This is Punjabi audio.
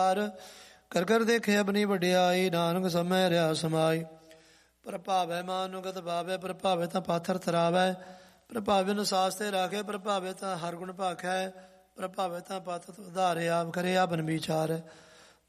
ਕਰ ਕਰ ਦੇਖੇ ਆਪਣੀ ਵਡਿਆਈ, ਨਾਨਕ ਸਮੈ ਰਿਆ ਸਮਾਈ। ਪ੍ਰਭਾਵੈ ਮਾਨੁਗਤ ਭਾਵੈ, ਪ੍ਰਭਾਵੈ ਤਾਂ ਪਾਥਰ ਥਰਾਵੈ। ਪ੍ਰਭਾਵੈ ਨੂੰ ਸਾਸ ਤੇ ਰਾਖੇ, ਪ੍ਰਭਾਵੈ ਤਾਂ ਹਰ ਗੁਣ ਭਾਖੈ। ਪ੍ਰਭਾਵੈ ਤਾਂ ਪਤ ਉਧਾਰੇ, ਆਪ ਕਰੇ ਆਪਨ ਵਿਚਾਰ।